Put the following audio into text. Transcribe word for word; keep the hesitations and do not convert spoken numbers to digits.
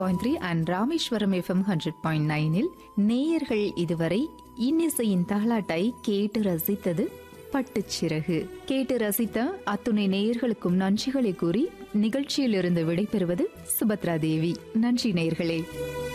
Point three and Rameswaram FM hundred point நைனில் நேயர்கள் இதுவரை இன்னிசையின் தாலாட்டை கேட்டு ரசித்தது பட்டுச்சிறகு. கேட்டு ரசித்த அத்துணை நேயர்களுக்கும் நன்றிகளை கூறி நிகழ்ச்சியிலிருந்து விடைபெறுவது சுபத்ரா தேவி. நன்றி நேயர்களே.